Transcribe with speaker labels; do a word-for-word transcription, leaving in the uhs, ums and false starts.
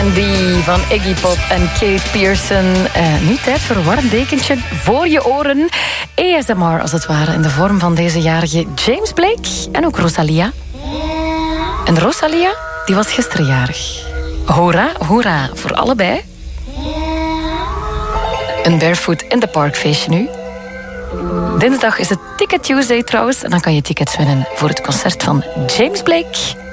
Speaker 1: en B van Iggy Pop en Kate Pearson. Uh, nu tijd voor een warm dekentje voor je oren. A S M R als het ware in de vorm van deze jarige James Blake en ook Rosalia. En Rosalia, die was gisteren jarig. Hoera, hoera voor allebei. Een Barefoot in the Park feestje nu. Dinsdag is het Ticket Tuesday trouwens. En dan kan je tickets winnen voor het concert van James Blake.